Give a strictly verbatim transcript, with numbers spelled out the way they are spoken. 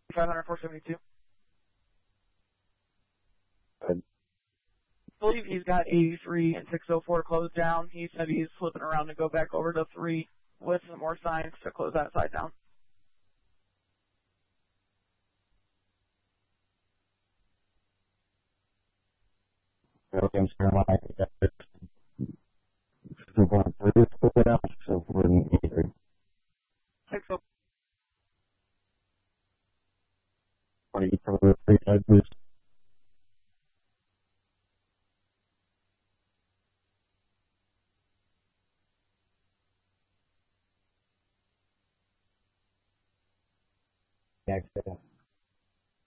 five hundred, four seventy-two. Good. I believe he's got eighty-three and six oh four closed down. He said he's flipping around to go back over to three with some more signs to close that side down. Williams Carolina, two point three, split it out, so we're in eighty-three. six oh. twenty for the three side, please. Exhale.